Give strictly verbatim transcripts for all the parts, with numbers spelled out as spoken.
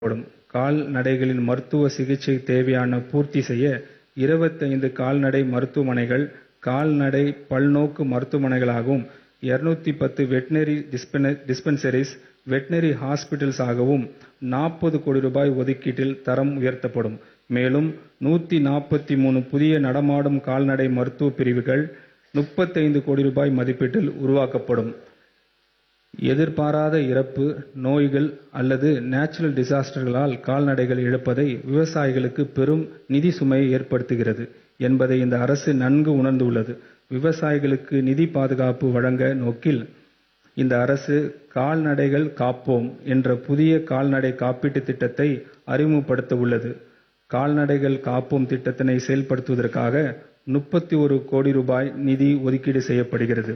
படும். கால்நடைகளின் மருத்துவ சிகிச்சை தேவையான பூர்த்தி செய்ய இருபத்தைந்து கால்நடை மருத்துவமனைகள் கால்நடை பல்நோக்கு மருத்துவமனைகளாகவும், இருநூற்று பத்து வெட்டனரி டிஸ்பென்சரிஸ் வெட்டனரி ஹாஸ்பிட்டல்ஸ் ஆகவும் நாற்பது கோடி ரூபாய் ஒதுக்கீட்டில் தரம் உயர்த்தப்படும். மேலும் நூற்று நாற்பத்தி மூன்று புதிய நடமாடும் கால்நடை மருத்துவ பிரிவுகள் முப்பத்தைந்து கோடி ரூபாய் மதிப்பீட்டில் உருவாக்கப்படும். எதிர்பாராத இறப்பு, நோய்கள் அல்லது நேச்சுரல் டிசாஸ்டர்களால் கால்நடைகள் இழப்பதை விவசாயிகளுக்கு பெரும் நிதி சுமையை ஏற்படுத்துகிறது என்பதை இந்த அரசு நன்கு உணர்ந்துள்ளது. விவசாயிகளுக்கு நிதி பாதுகாப்பு வழங்க நோக்கில் இந்த அரசு கால்நடைகள் காப்போம் என்ற புதிய கால்நடை காப்பீட்டு திட்டத்தை அறிமுகப்படுத்த உள்ளது. கால்நடைகள் காப்போம் திட்டத்தினை செயல்படுத்துவதற்காக முப்பத்தி ஒரு கோடி ரூபாய் நிதி ஒதுக்கீடு செய்யப்படுகிறது.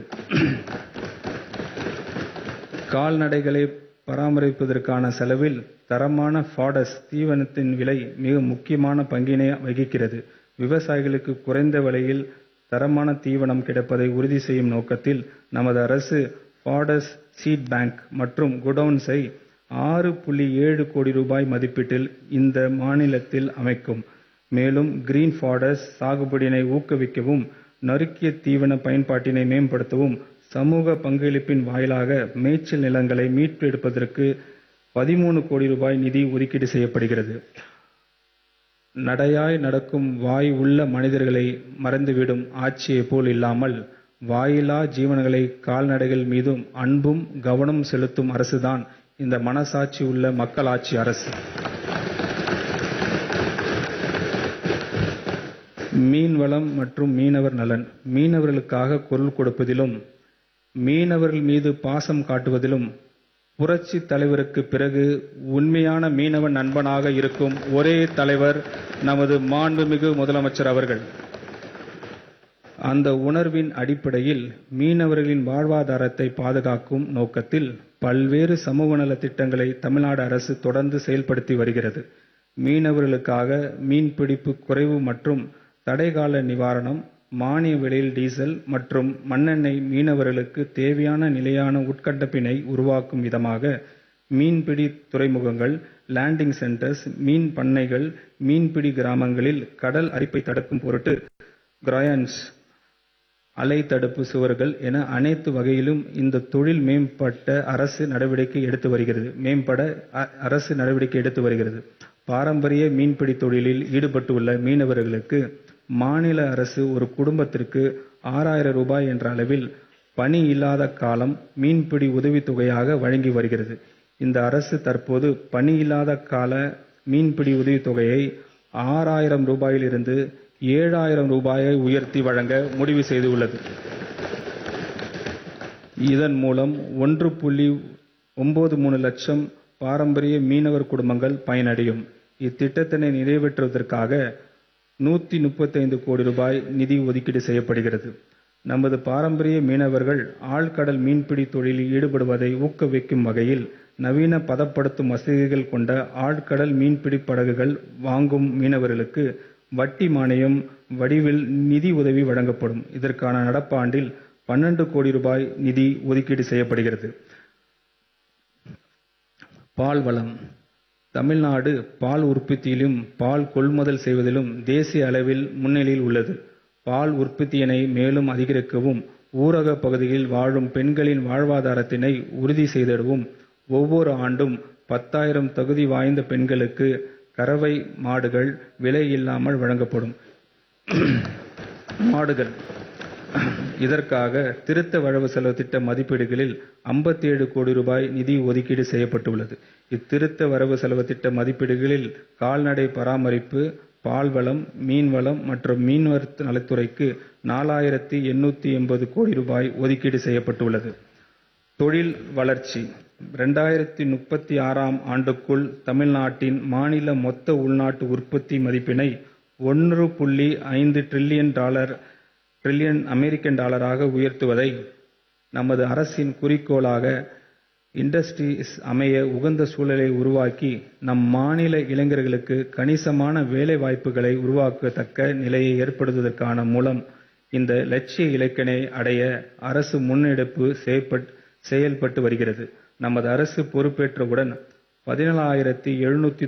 கால்நடைகளை பராமரிப்பதற்கான செலவில் தரமான ஃபாடஸ் தீவனத்தின் விலை மிக முக்கியமான பங்கினை வகிக்கிறது. விவசாயிகளுக்கு குறைந்த விலையில் தரமான தீவனம் கிடைப்பதை உறுதி செய்யும் நோக்கத்தில் நமது அரசு ஃபாடஸ் சீட் பேங்க் மற்றும் குடவுன்ஸை ஆறு புள்ளி ஏழு கோடி ரூபாய் மதிப்பீட்டில் இந்த மாநிலத்தில் அமைக்கும். மேலும் கிரீன் ஃபாடஸ் சாகுபடியினை ஊக்குவிக்கவும், நறுக்கிய தீவன பயன்பாட்டினை மேம்படுத்தவும், சமூக பங்களிப்பின் வாயிலாக மேய்ச்சல் நிலங்களை மீட்டெடுப்பதற்கு பதிமூன்று கோடி ரூபாய் நிதி ஒதுக்கீடு செய்யப்படுகிறது. நடையாய் நடக்கும் வாய் உள்ள மனிதர்களை மறந்துவிடும் ஆட்சியை போல் இல்லாமல், வாயிலா ஜீவன்களை கால்நடைகள் மீதும் அன்பும் கவனம் செலுத்தும் அரசுதான் இந்த மனசாட்சி உள்ள மக்களாட்சி அரசு. மீன்வளம் மற்றும் மீனவர் நலன். மீனவர்களுக்காக குரல் கொடுப்பதிலும், மீனவர்கள் மீது பாசம் காட்டுவதிலும் புரட்சி தலைவருக்கு பிறகு உண்மையான மீனவ நண்பனாக இருக்கும் ஒரே தலைவர் நமது மாண்புமிகு முதலமைச்சர் அவர்கள். அந்த உணர்வின் அடிப்படையில் மீனவர்களின் வாழ்வாதாரத்தை பாதுகாக்கும் நோக்கத்தில் பல்வேறு சமூக நல திட்டங்களை தமிழ்நாடு அரசு தொடர்ந்து செயல்படுத்தி வருகிறது. மீனவர்களுக்காக மீன்பிடிப்பு குறைவு மற்றும் தடைகால நிவாரணம், மானிய விலையில் டீசல் மற்றும் மண்ணெண்ணெய், மீனவர்களுக்கு தேவையான நிலையான உட்கட்டமைப்பினை உருவாக்கும் விதமாக மீன்பிடி துறைமுகங்கள், லேண்டிங் சென்டர்ஸ், மீன் பண்ணைகள், மீன்பிடி கிராமங்களில் கடல் அரிப்பை தடுக்கும் பொருட்டு கிராயன்ஸ், அலை தடுப்பு சுவர்கள் என அனைத்து வகையிலும் இந்த தொழில் மேம்பட்ட அரசு நடவடிக்கை எடுத்து வருகிறது மேம்பட அரசு நடவடிக்கை எடுத்து வருகிறது. பாரம்பரிய மீன்பிடி தொழிலில் ஈடுபட்டுள்ள மீனவர்களுக்கு மாநில அரசு ஒரு குடும்பத்திற்கு ஆறாயிரம் ரூபாய் என்ற அளவில் பணி இல்லாத காலம் மீன்பிடி உதவித்தொகையாக வழங்கி வருகிறது. இந்த அரசு தற்போது பணி இல்லாத கால மீன்பிடி உதவித்தொகையை ஆறாயிரம் ரூபாயிலிருந்து ஏழாயிரம் ரூபாயை உயர்த்தி வழங்க முடிவு செய்துள்ளது. இதன் மூலம் ஒன்று புள்ளி ஒன்பது மூணு லட்சம் பாரம்பரிய மீனவர் குடும்பங்கள் பயனடையும். இத்திட்டத்தினை நிறைவேற்றுவதற்காக நூற்றி முப்பத்தைந்து கோடி ரூபாய் நிதி ஒதுக்கீடு செய்யப்படுகிறது. நமது பாரம்பரிய மீனவர்கள் ஆழ்கடல் மீன்பிடி தொழிலில் ஈடுபடுவதை ஊக்குவிக்கும் வகையில் நவீன பதப்படுத்தும் வசதிகள் கொண்ட ஆழ்கடல் மீன்பிடி படகுகள் வாங்கும் மீனவர்களுக்கு வட்டி மானியம் வடிவில் நிதி உதவி வழங்கப்படும். இதற்கான நடப்பாண்டில் பன்னெண்டு கோடி ரூபாய் நிதி ஒதுக்கீடு செய்யப்படுகிறது. பால் வளம். தமிழ்நாடு பால் உற்பத்தியிலும் பால் கொள்முதல் செய்வதிலும் தேசிய அளவில் முன்னிலையில் உள்ளது. பால் உற்பத்தியினை மேலும் அதிகரிக்கவும், ஊரக பகுதியில் வாழும் பெண்களின் வாழ்வாதாரத்தினை உறுதி செய்திடவும் ஒவ்வொரு ஆண்டும் பத்தாயிரம் தகுதி வாய்ந்த பெண்களுக்கு கறவை மாடுகள் விலை இல்லாமல் வழங்கப்படும். மாடுகள் இதற்காக திருத்த வரவு செலவு திட்ட மதிப்பீடுகளில் ஐம்பத்தி ஏழு கோடி ரூபாய் நிதி ஒதுக்கீடு செய்யப்பட்டுள்ளது. இத்திருத்த வரவு செலவு திட்ட மதிப்பீடுகளில் கால்நடை பராமரிப்பு, பால்வளம், மீன்வளம் மற்றும் மீன்வர் நலத்துறைக்கு நாலாயிரத்தி எண்ணூற்றி எண்பது கோடி ரூபாய் ஒதுக்கீடு செய்யப்பட்டுள்ளது. தொழில் வளர்ச்சி. இரண்டாயிரத்தி முப்பத்தி ஆறாம் ஆண்டுக்குள் தமிழ்நாட்டின் மாநில மொத்த உள்நாட்டு உற்பத்தி மதிப்பினை ஒன்று புள்ளி ஐந்து டிரில்லியன் டாலர் டிரில்லியன் அமெரிக்கன் டாலராக உயர்த்துவதை நமது அரசின் குறிக்கோளாக இண்டஸ்ட்ரீஸ் அமைய உகந்த சூழலை உருவாக்கி நம் மாநில இளைஞர்களுக்கு கணிசமான வேலை வாய்ப்புகளை உருவாக்கத்தக்க நிலையை ஏற்படுத்துவதற்கான மூலம் இந்த லட்சிய இலக்கினை அடைய அரசு முன்னெடுப்பு செயல்பட்டு வருகிறது. நமது அரசு பொறுப்பேற்றவுடன் பதினேழாயிரத்தி எழுநூற்றி